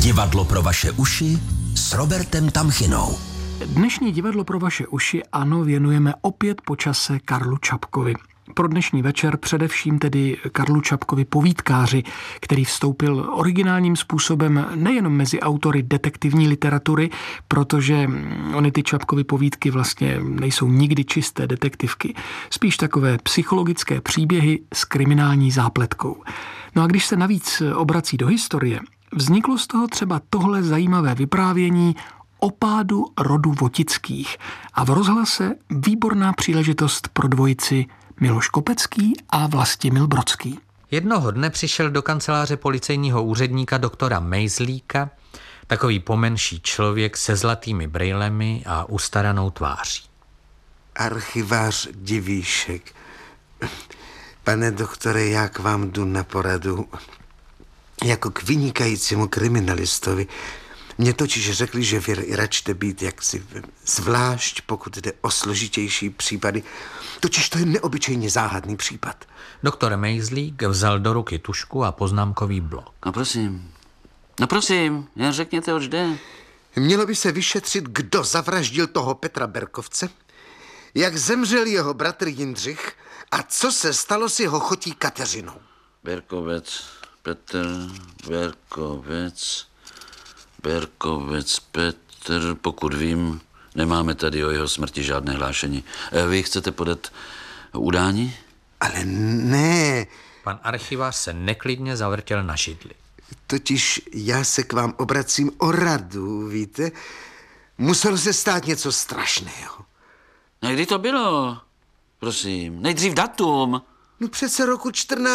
Divadlo pro vaše uši s Robertem Tamchinou. Dnešní divadlo pro vaše uši, ano, věnujeme opět po čase Karlu Čapkovi. Pro dnešní večer především tedy Karlu Čapkovi povídkáři, který vstoupil originálním způsobem nejenom mezi autory detektivní literatury, protože ony ty Čapkovy povídky vlastně nejsou nikdy čisté detektivky, spíš takové psychologické příběhy s kriminální zápletkou. No a když se navíc obrací do historie, vzniklo z toho třeba tohle zajímavé vyprávění o pádu rodu Votických a v rozhlase výborná příležitost pro dvojici Miloš Kopecký a Vlastimil Brodský. Jednoho dne přišel do kanceláře policejního úředníka doktora Mejzlíka takový pomenší člověk se zlatými brýlemi a ustaranou tváří. Archivář Divíšek. Pane doktore, já k vám jdu na poradu jako k vynikajícímu kriminalistovi. Mně totiž řekli, že vy račte být jaksi zvlášť, pokud jde o složitější případy. Totiž to je neobyčejně záhadný případ. Doktor Mejzlík vzal do ruky tužku a poznámkový blok. No prosím, jen řekněte, oč jde. Mělo by se vyšetřit, kdo zavraždil toho Petra Berkovce, jak zemřel jeho bratr Jindřich a co se stalo s jeho chotí Kateřinou. Berkovec, Petr, pokud vím, nemáme tady o jeho smrti žádné hlášení. Vy chcete podat udání? Ale ne. Pan archivář se neklidně zavrtěl na židli. Totiž já se k vám obracím o radu, víte? Muselo se stát něco strašného. A kdy to bylo? Prosím, nejdřív datum. No přece roku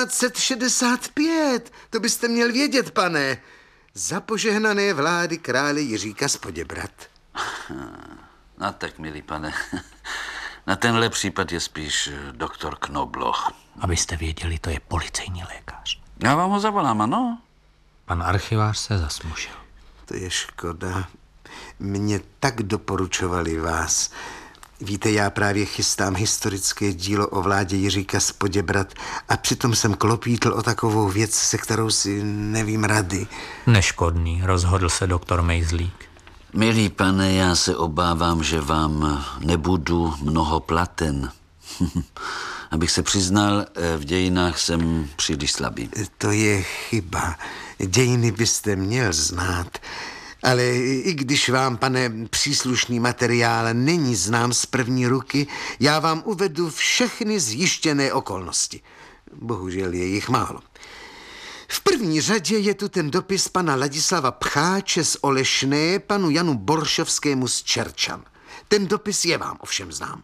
1465, to byste měl vědět, pane. Za požehnané vlády krále Jiříka z Poděbrad. No tak, milý pane, na tenhle případ je spíš doktor Knobloch. Abyste věděli, to je policejní lékař. Já vám ho zavolám, ano? Pan archivář se zasmušil. To je škoda. Mě tak doporučovali vás. Víte, já právě chystám historické dílo o vládě Jiříka z Poděbrad a přitom jsem klopítl o takovou věc, se kterou si nevím rady. Neškodný, rozhodl se doktor Mejzlík. Milý pane, já se obávám, že vám nebudu mnoho platen. Abych se přiznal, v dějinách jsem příliš slabý. To je chyba. Dějiny byste měl znát. Ale i když vám, pane, příslušný materiál není znám z první ruky, já vám uvedu všechny zjištěné okolnosti. Bohužel je jich málo. V první řadě je tu ten dopis pana Ladislava Pcháče z Olešné panu Janu Boršovskému z Čerčan. Ten dopis je vám ovšem znám.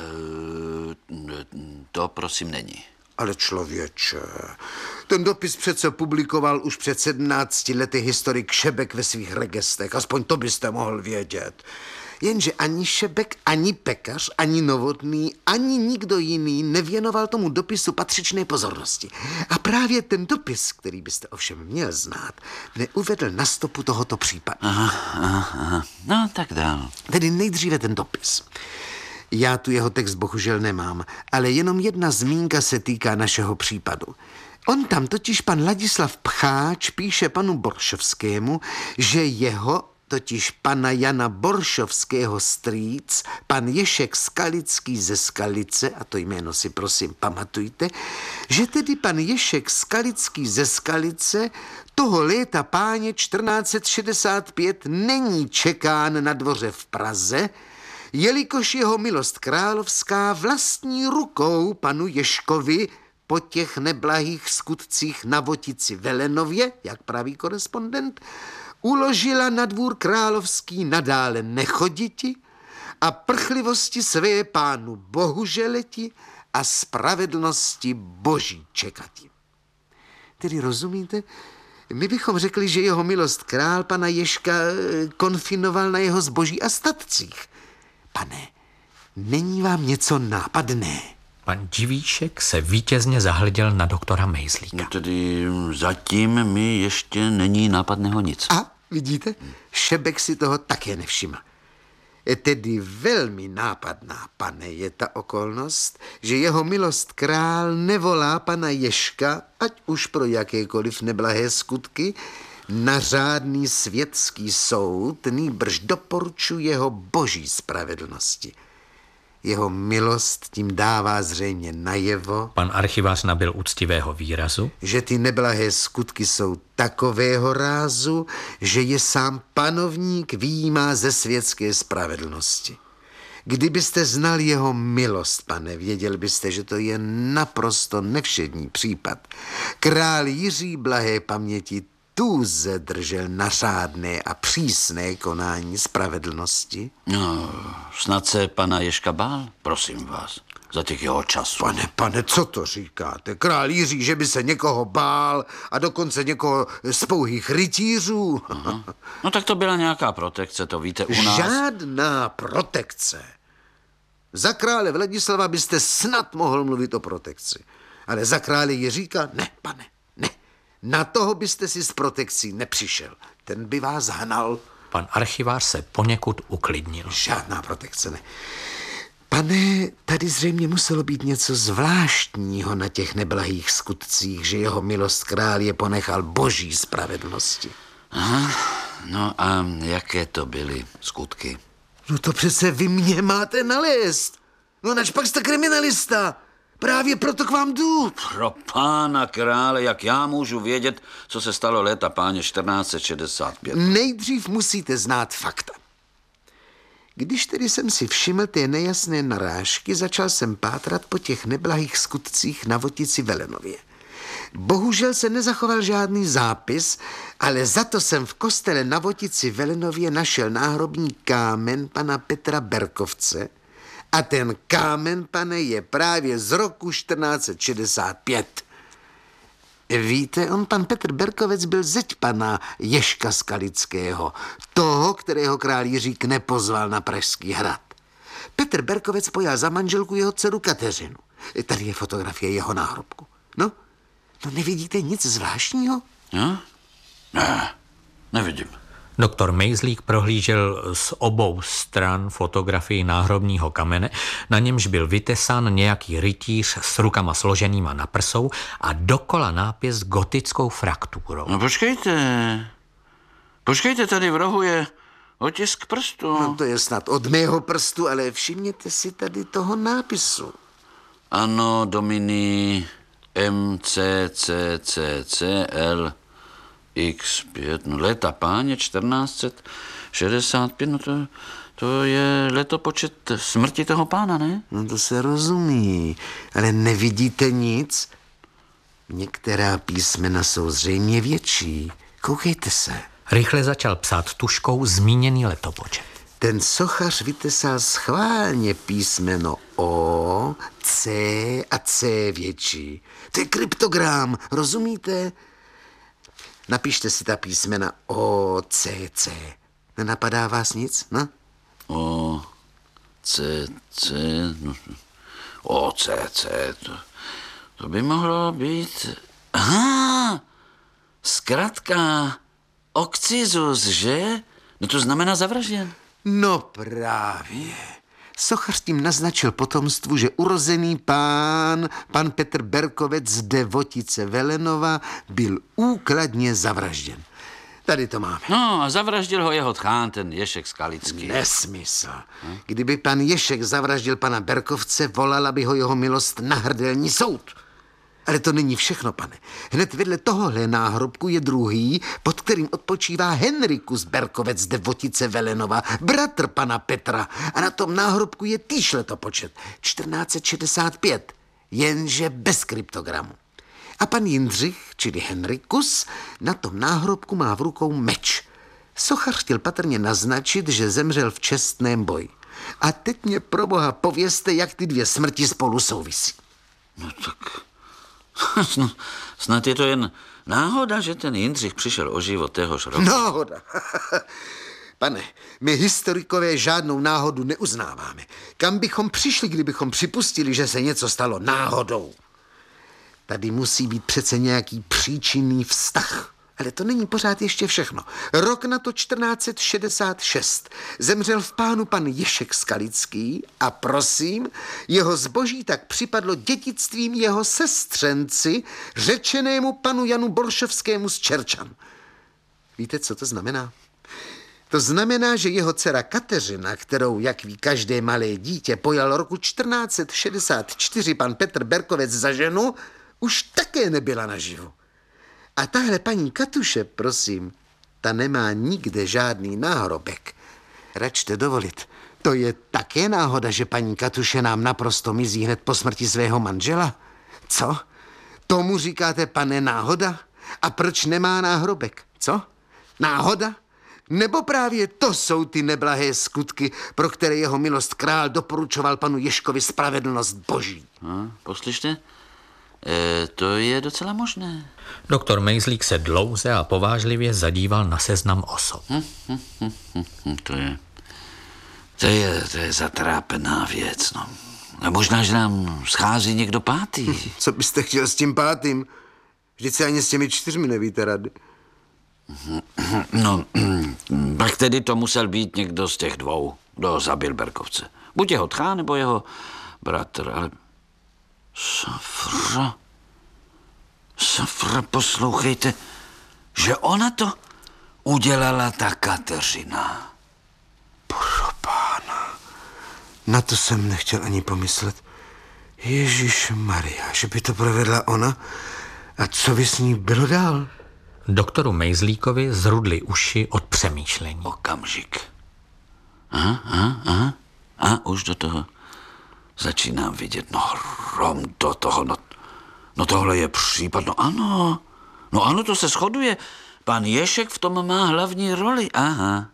To prosím není. Ale člověče, ten dopis přece publikoval už před 17 lety historik Šebek ve svých regestech, aspoň to byste mohl vědět. Jenže ani Šebek, ani Pekař, ani Novotný, ani nikdo jiný nevěnoval tomu dopisu patřičné pozornosti. A právě ten dopis, který byste ovšem měl znát, neuvedl na stopu tohoto případu. Aha. No, tak dál. Tedy nejdříve ten dopis. Já tu jeho text bohužel nemám, ale jenom jedna zmínka se týká našeho případu. On tam totiž pan Ladislav Pcháč píše panu Boršovskému, že jeho, totiž pana Jana Boršovského strýc, pan Ješek Skalický ze Skalice, a to jméno si prosím pamatujte, že tedy pan Ješek Skalický ze Skalice toho léta páně 1465 není čekán na dvoře v Praze, jelikož jeho milost královská vlastní rukou panu Ješkovi po těch neblahých skutcích na Votici Velenově, jak praví korespondent, uložila na dvůr královský nadále nechoditi a prchlivosti své pánu Bohu želeti a spravedlnosti Boží čekati. Tedy rozumíte? My bychom řekli, že jeho milost král pana Ješka konfinoval na jeho zboží a statcích. Pane, není vám něco nápadné? Pan Divíšek se vítězně zahleděl na doktora Mejzlíka. No tedy zatím mi ještě není nápadného nic. A vidíte, Šebek si toho také nevšiml. Tedy velmi nápadná, pane, je ta okolnost, že jeho milost král nevolá pana Ješka, ať už pro jakékoliv neblahé skutky, na řádný světský soud, nýbrž doporučuje jeho boží spravedlnosti. Jeho milost tím dává zřejmě najevo, Pan archivář nabyl úctivého výrazu, že ty neblahé skutky jsou takového rázu, že je sám panovník vyjímá ze světské spravedlnosti. Kdybyste znal jeho milost, pane, věděl byste, že to je naprosto nevšední případ. Král Jiří blahé paměti tůze držel na řádné a přísné konání spravedlnosti. No, snad se pana Ježka bál, prosím vás, za těch jeho časů. Pane, co to říkáte? Král Jiří, že by se někoho bál a dokonce někoho z pouhých rytířů? No tak to byla nějaká protekce, to víte u nás. Žádná protekce. Za krále Vladislava byste snad mohl mluvit o protekci. Ale za krále Jiříka ne, pane, ne. Na toho byste si s protekcí nepřišel. Ten by vás hnal. pan archivář se poněkud uklidnil. Žádná protekce, ne. Pane, tady zřejmě muselo být něco zvláštního na těch neblahých skutcích, že jeho milost král je ponechal boží spravedlnosti. Aha, no a jaké to byly skutky? No to přece vy mě máte nalézt. No načpak jste kriminalista. Právě proto k vám jdu. Pro pána krále, jak já můžu vědět, co se stalo léta páně 1465? Nejdřív musíte znát fakta. Když tedy jsem si všiml té nejasné narážky, začal jsem pátrat po těch neblahých skutcích na Votici Velenově. Bohužel se nezachoval žádný zápis, ale za to jsem v kostele na Votici Velenově našel náhrobní kámen pana Petra Berkovce a ten kámen, pane, je právě z roku 1465. Víte, pan Petr Berkovec byl zeď pana Ježka Skalického, toho, kterého král Jiřík nepozval na Pražský hrad. Petr Berkovec pojal za manželku jeho dceru Kateřinu. Tady je fotografie jeho náhrobku. No nevidíte nic zvláštního? No? Ne, nevidím. Doktor Mejzlík prohlížel z obou stran fotografii náhrobního kamene, na němž byl vytesán nějaký rytíř s rukama složenýma na prsou a dokola nápis gotickou frakturou. No počkejte, tady v rohu je otisk prstu. No to je snad od mého prstu, ale všimněte si tady toho nápisu. Ano, Domini MCCCCL X5, no léta páně 1465, no to je letopočet smrti toho pána, ne? No to se rozumí, ale nevidíte nic? Některá písmena jsou zřejmě větší. Koukejte se. Rychle začal psát tuškou zmíněný letopočet. Ten sochař vytesal schválně písmeno O, C a C větší. To je kryptogram, rozumíte? Napište si ta písmena O, C, C. Nenapadá vás nic, no? O, C, C, no, O, C, C, to by mohlo být... Aha, zkratka Okcizus, že? No to znamená zavražděn. No právě. Sochař tím naznačil potomstvu, že urozený pan Petr Berkovec z Votice Velenova byl úkladně zavražděn. Tady to máme. No a zavraždil ho jeho tchán, ten Ježek Skalický. Nesmysl. Kdyby pan Ježek zavraždil pana Berkovce, volala by ho jeho milost na hrdelní soud. Ale to není všechno, pane. Hned vedle tohohle náhrobku je druhý, pod kterým odpočívá Henrikus Berkovec z Votice Velenova, bratr pana Petra. A na tom náhrobku je týž letopočet 1465, jenže bez kryptogramu. A pan Jindřich, čili Henrikus, na tom náhrobku má v rukou meč. Sochař chtěl patrně naznačit, že zemřel v čestném boji. A teď mě pro boha povězte, jak ty dvě smrti spolu souvisí. No tak... Snad je to jen náhoda, že ten Jindřich přišel o život téhož roku. Náhoda. Pane, my historikové žádnou náhodu neuznáváme. Kam bychom přišli, kdybychom připustili, že se něco stalo náhodou? Tady musí být přece nějaký příčinný vztah. Ale to není pořád ještě všechno. Rok na to 1466 zemřel v pánu pan Ježek Skalický a prosím, jeho zboží tak připadlo dědictvím jeho sestřenci, řečenému panu Janu Boršovskému z Čerčan. Víte, co to znamená? To znamená, že jeho dcera Kateřina, kterou, jak ví každé malé dítě, pojal roku 1464 pan Petr Berkovec za ženu, už také nebyla naživu. A tahle paní Katuše, prosím, ta nemá nikde žádný náhrobek. Račte dovolit. To je také náhoda, že paní Katuše nám naprosto mizí hned po smrti svého manžela? Co? Tomu říkáte, pane, náhoda? A proč nemá náhrobek? Co? Náhoda? Nebo právě to jsou ty neblahé skutky, pro které jeho milost král doporučoval panu Ježkovi spravedlnost boží? Poslyšte, to je docela možné. Doktor Mejzlík se dlouze a povážlivě zadíval na seznam osob. To je zatrápená věc, no. A možná, že nám schází někdo pátý. Co byste chtěl s tím pátým? Vždyť se ani s těmi 4 nevíte rady. No, pak tedy to musel být někdo z těch 2, kdo zabil Berkovce. Buď jeho tchán, nebo jeho bratr, ale... Safra, poslouchejte, že ona to udělala ta Kateřina. Propána, na to jsem nechtěl ani pomyslet. Ježišmarja, že by to provedla ona? A co by s ní bylo dál? Doktoru Mejzlíkovi zrudly uši od přemýšlení. Okamžik. Aha. A už do toho začínám vidět. No hrom do toho. No tohle je případ. No ano, to se shoduje. Pan Ježek v tom má hlavní roli. Aha.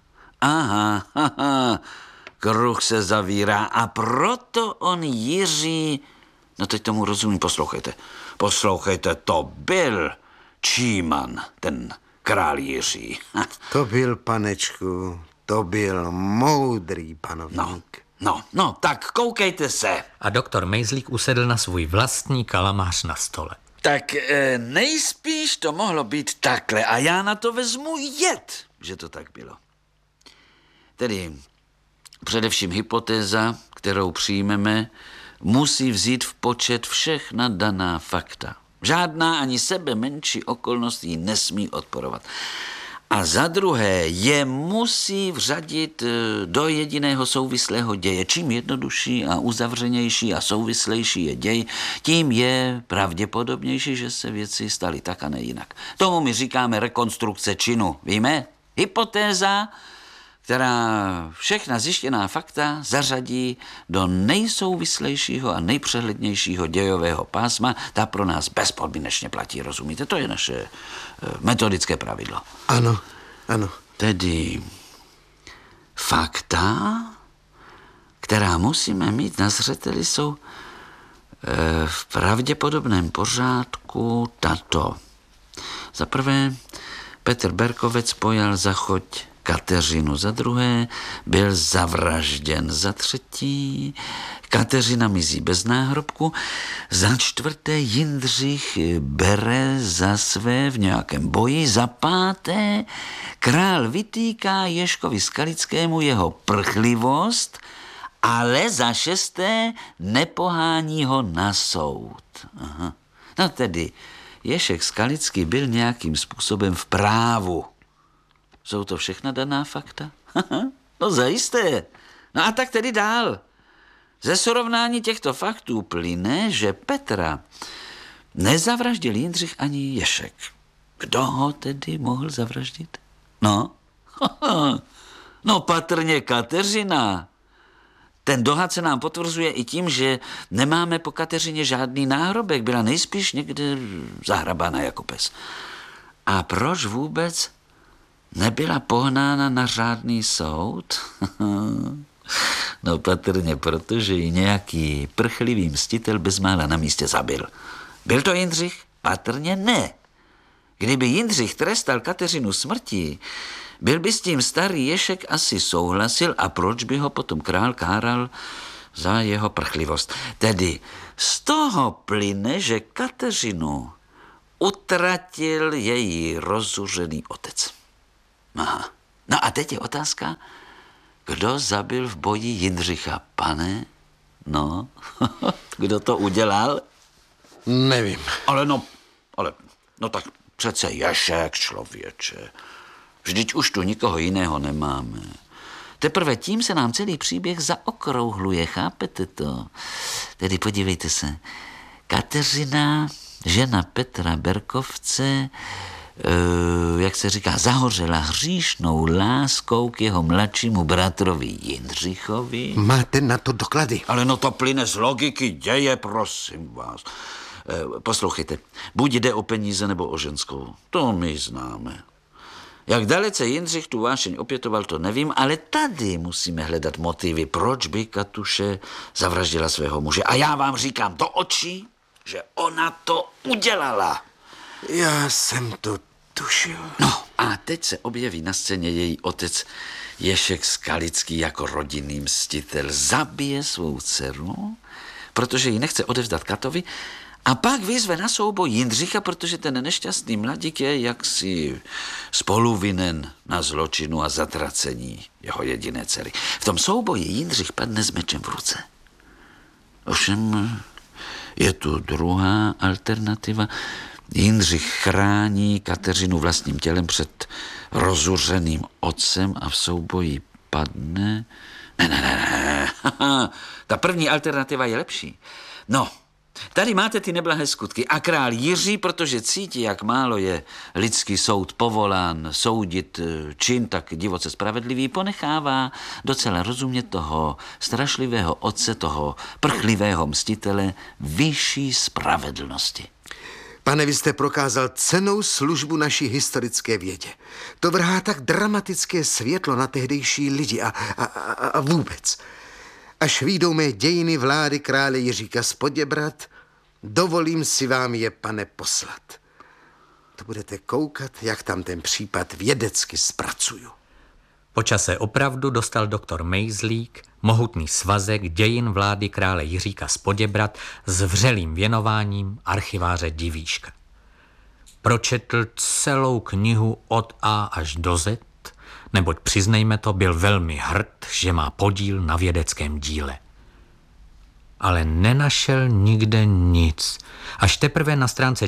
Kruh se zavírá a proto on Jiří... No teď tomu rozumím, poslouchejte, to byl Číman, ten král Jiří. To byl, panečku, to byl moudrý panovník. No, tak koukejte se. A doktor Mejzlík usedl na svůj vlastní kalamář na stole. Tak nejspíš to mohlo být takhle a já na to vezmu jed, že to tak bylo. Tedy především hypotéza, kterou přijmeme, musí vzít v počet všechna daná fakta. Žádná ani sebe menší okolnost jí nesmí odporovat. A za druhé je musí vřadit do jediného souvislého děje. Čím jednodušší a uzavřenější a souvislejší je děj, tím je pravděpodobnější, že se věci staly tak a ne jinak. Tomu my říkáme rekonstrukce činu. Víme? Hypotéza, která všechna zjištěná fakta zařadí do nejsouvislejšího a nejpřehlednějšího dějového pásma, ta pro nás bezpodmínečně platí, rozumíte? To je naše metodické pravidlo. Ano. Tedy fakta, která musíme mít na zřeteli, jsou v pravděpodobném pořádku tato. Za prvé, Petr Berkovec pojal za choď Kateřinu, za druhé byl zavražděn, za třetí Kateřina mizí bez náhrobku, za čtvrté Jindřich bere za své v nějakém boji, za páté král vytýká Ježkovi Skalickému jeho prchlivost, ale za šesté nepohání ho na soud. Aha. No tedy Ježek Skalický byl nějakým způsobem v právu. Jsou to všechna daná fakta? No zajisté. No a tak tedy dál. Ze srovnání těchto faktů plyne, že Petra nezavraždil Jindřich ani Ježek. Kdo ho tedy mohl zavraždit? No, no patrně Kateřina. Ten dohad se nám potvrzuje i tím, že nemáme po Kateřině žádný náhrobek. Byla nejspíš někde zahrabána jako pes. A proč vůbec nebyla pohnána na řádný soud? No patrně, protože ji nějaký prchlivý mstitel bezmála na místě zabil. Byl to Jindřich? Patrně ne. Kdyby Jindřich trestal Kateřinu smrtí, byl by s tím starý Ježek asi souhlasil a proč by ho potom král káral za jeho prchlivost. Tedy z toho plyne, že Kateřinu utratil její rozuřený otec. Aha. No a teď je otázka, kdo zabil v boji Jindřicha, pane? No, kdo to udělal? Nevím. Ale tak přece Ježek, člověče. Vždyť už tu nikoho jiného nemáme. Teprve tím se nám celý příběh zaokrouhluje, chápete to? Tedy podívejte se, Kateřina, žena Petra Berkovce, jak se říká, zahořela hříšnou láskou k jeho mladšímu bratrovi Jindřichovi. Máte na to doklady? Ale no to plyne z logiky děje, prosím vás. Poslouchejte, buď jde o peníze nebo o ženskou, to my známe. Jak dalece Jindřich tu vášeň opětoval, to nevím, ale tady musíme hledat motivy, proč by Katuše zavraždila svého muže. A já vám říkám do očí, že ona to udělala. Já jsem to tušil. No a teď se objeví na scéně její otec Ježek Skalický jako rodinný mstitel. Zabije svou dceru, protože ji nechce odevzdat Katovi, a pak vyzve na souboj Jindřicha, protože ten nešťastný mladík je jaksi spoluvinen na zločinu a zatracení jeho jediné dcery. V tom souboji Jindřich padne s mečem v ruce. Ovšem je tu druhá alternativa. Jindřich chrání Kateřinu vlastním tělem před rozuřeným otcem a v souboji padne. Ne. Ta první alternativa je lepší. No, tady máte ty neblahé skutky a král Jiří, protože cítí, jak málo je lidský soud povolán soudit čin tak divoce spravedlivý, ponechává docela rozumně toho strašlivého otce, toho prchlivého mstitele vyšší spravedlnosti. Pane, vy jste prokázal cennou službu naší historické vědě. To vrhá tak dramatické světlo na tehdejší lidi a vůbec. Až vyjdou mé dějiny vlády krále Jiříka z Poděbrad, dovolím si vám je, pane, poslat. To budete koukat, jak tam ten případ vědecky zpracuju. Po čase opravdu dostal doktor Mejzlík mohutný svazek dějin vlády krále Jiříka z Poděbrad s vřelým věnováním archiváře Divíška. Pročetl celou knihu od A až do Z, neboť přiznejme to, byl velmi hrd, že má podíl na vědeckém díle. Ale nenašel nikde nic. Až teprve na stránce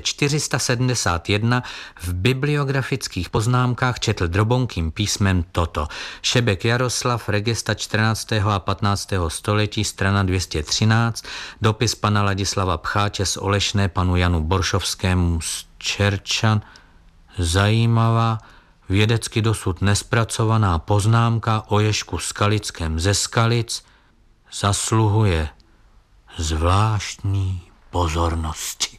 471 v bibliografických poznámkách četl drobounkým písmem toto. Šebek Jaroslav, regesta 14. a 15. století, strana 213, dopis pana Ladislava Pcháče z Olešné panu Janu Boršovskému z Čerčan. Zajímavá, vědecky dosud nespracovaná poznámka o Ježku Skalickém ze Skalic zasluhuje zvláštní pozornosti.